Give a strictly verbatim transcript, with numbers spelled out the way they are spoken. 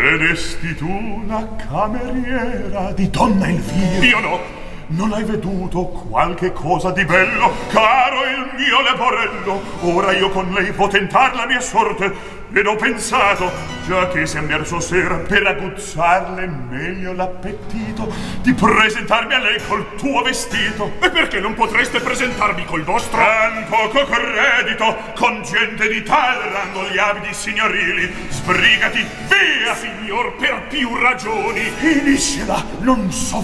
Vedesti tu la cameriera di donna Elvira? Io no. Non hai veduto qualche cosa di bello, caro il mio leporello? Ora io con lei può tentar la mia sorte, ed ho pensato, già che siam verso sera, per aguzzarle meglio l'appetito, di presentarmi a lei col tuo vestito. E perché non potreste presentarmi col vostro? Tan poco credito, con gente di tal rango gli abiti signorili. Sbrigati, via! Signor, per più ragioni. Finiscila, non so